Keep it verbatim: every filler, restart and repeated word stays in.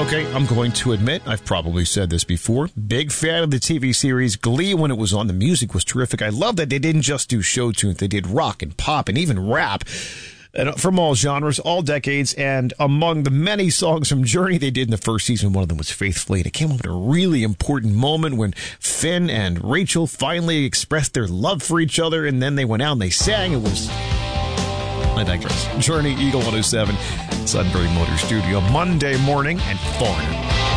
Okay, I'm going to admit, I've probably said this before, big fan of the T V series Glee when it was on. The music was terrific. I love that they didn't just do show tunes. They did rock and pop and even rap. And from all genres, all decades, and among the many songs from Journey they did in the first season, one of them was Faithfully. And it came up at a really important moment when Finn and Rachel finally expressed their love for each other, and then they went out and they sang. It was... I digress. Journey, Eagle one oh seven, Sudbury Motor Studio, Monday morning, and Foreigner.